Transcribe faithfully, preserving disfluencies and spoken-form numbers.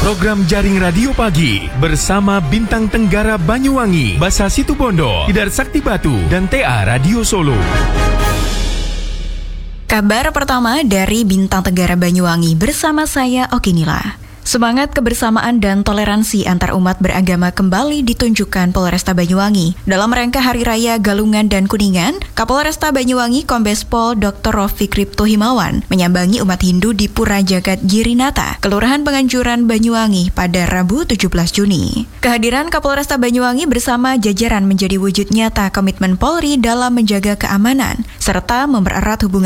Program Jaring Radio Pagi bersama Bintang Tenggara Banyuwangi, Basa Situbondo, Tidar Sakti Batu, dan T A Radio Solo. Kabar pertama dari Bintang Tenggara Banyuwangi bersama saya Okinila. Semangat kebersamaan dan toleransi antar umat beragama kembali ditunjukkan Polresta Banyuwangi. Dalam rangka Hari Raya Galungan dan Kuningan, Kapolresta Banyuwangi Kombes Pol Doktor Rofik Ripto Himawan menyambangi umat Hindu di Pura Jagat Girinata, Kelurahan Penganjuran Banyuwangi pada Rabu tujuh belas Juni. Kehadiran Kapolresta Banyuwangi bersama jajaran menjadi wujud nyata komitmen Polri dalam menjaga keamanan serta mempererat hubungan